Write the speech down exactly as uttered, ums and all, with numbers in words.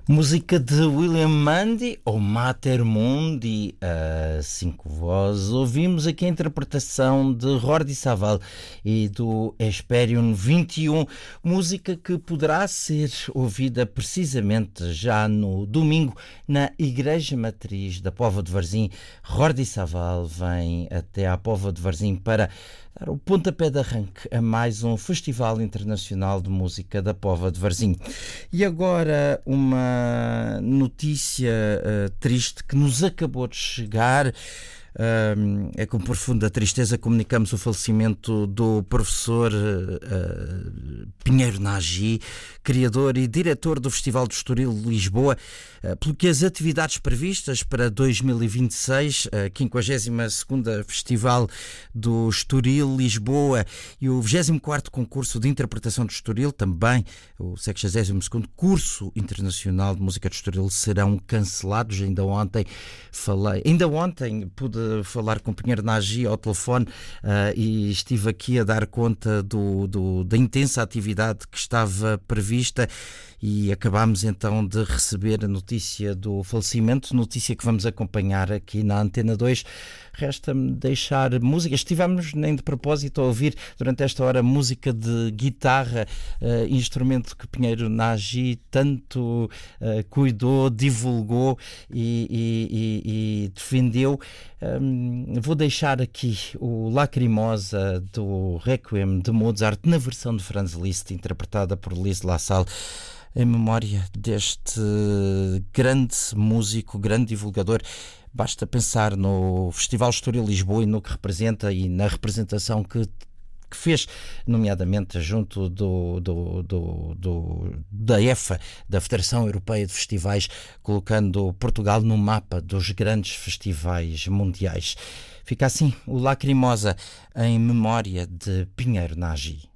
Música de William Mundy, ou Mater Mundi, a cinco vozes. Ouvimos aqui a interpretação de Jordi Savall e do Hesperion vinte e um, música que poderá ser ouvida precisamente já no domingo na Igreja Matriz da Póvoa de Varzim. Jordi Savall vem até à Póvoa de Varzim para dar o pontapé de arranque a mais um Festival Internacional de Música da Póvoa de Varzim. E agora uma notícia uh, triste que nos acabou de chegar. Uh, é com profunda tristeza comunicamos o falecimento do professor uh, Pinheiro Nagy, criador e diretor do Festival do Estoril Lisboa, uh, pelo que as atividades previstas para dois mil e vinte e seis, a quinquagésima segunda Festival do Estoril Lisboa e o vigésimo quarto concurso de interpretação do Estoril, também o sexagésimo segundo curso internacional de música do Estoril, serão cancelados. Ainda ontem falei, ainda ontem pude falar com o Pinheiro Nagy ao telefone uh, e estive aqui a dar conta do, do, da intensa atividade que estava prevista e acabámos então de receber a notícia do falecimento, notícia que vamos acompanhar aqui na Antena dois. Resta-me deixar música. Estivemos nem de propósito a ouvir durante esta hora música de guitarra, uh, instrumento que Pinheiro Nagy tanto uh, cuidou, divulgou e, e, e, e defendeu. Um, vou deixar aqui o Lacrimosa do Requiem de Mozart na versão de Franz Liszt, interpretada por Lise Lassalle, em memória deste grande músico, grande divulgador. Basta pensar no Festival Estoril Lisboa e no que representa e na representação que que fez, nomeadamente junto do, do, do, do, da EFA, da Federação Europeia de Festivais, colocando Portugal no mapa dos grandes festivais mundiais. Fica assim o Lacrimosa em memória de Pinheiro Nagy.